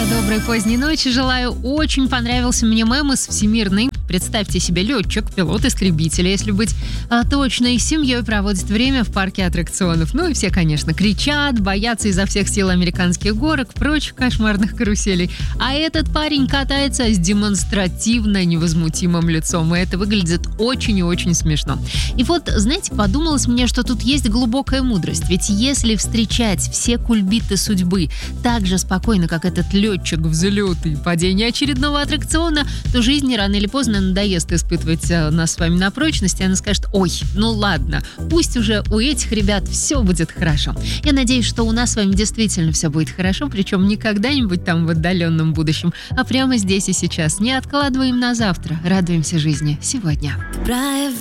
Доброй поздней ночи желаю. Очень понравился мне мем из Всемирной. Представьте себе, летчик, пилот-истребителя, если быть точной, с семьей проводит время в парке аттракционов. Ну и все, конечно, кричат, боятся изо всех сил американских горок, прочих кошмарных каруселей. А этот парень катается с демонстративно невозмутимым лицом, и это выглядит очень и очень смешно. И вот, знаете, подумалось мне, что тут есть глубокая мудрость. Ведь если встречать все кульбиты судьбы так же спокойно, как этот летчик, взлеты и падение очередного аттракциона, то жизнь рано или поздно надоест испытывать нас с вами на прочность, и она скажет: ой, ну ладно, пусть уже у этих ребят все будет хорошо. Я надеюсь, что у нас с вами действительно все будет хорошо, причем не когда-нибудь там в отдаленном будущем, а прямо здесь и сейчас. Не откладываем на завтра, радуемся жизни сегодня.